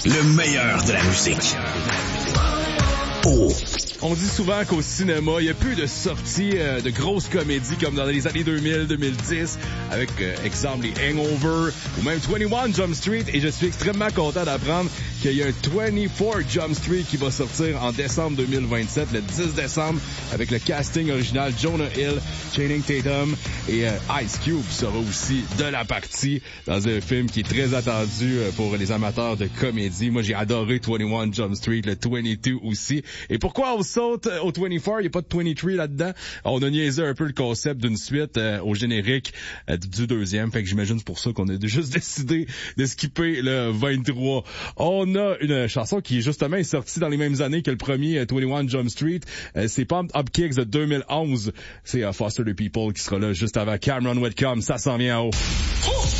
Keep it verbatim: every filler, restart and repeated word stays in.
Le meilleur de la musique. Oh. On dit souvent qu'au cinéma, il n'y a plus de sorties euh, de grosses comédies comme dans les années deux mille, deux mille dix, avec, euh, exemple, les Hangover ou même vingt et un Jump Street. Et je suis extrêmement content d'apprendre qu'il y a un vingt-quatre Jump Street qui va sortir en décembre deux mille vingt-sept, le dix décembre, avec le casting original Jonah Hill, Channing Tatum et euh, Ice Cube sera aussi de la partie dans un film qui est très attendu euh, pour les amateurs de comédie. Moi, j'ai adoré vingt et un Jump Street, le vingt-deux aussi. Et pourquoi on saute au vingt-quatre, il n'y a pas de vingt-trois là-dedans? On a niaisé un peu le concept d'une suite euh, au générique euh, du deuxième, fait que j'imagine c'est pour ça qu'on a juste décidé de skipper le vingt-trois. On a une chanson qui justement est sortie dans les mêmes années que le premier euh, vingt et un Jump Street, euh, c'est Pumped Up Kicks de deux mille onze. C'est euh, Foster the People qui sera là juste avant Cameron Whitcomb, ça s'en vient en haut.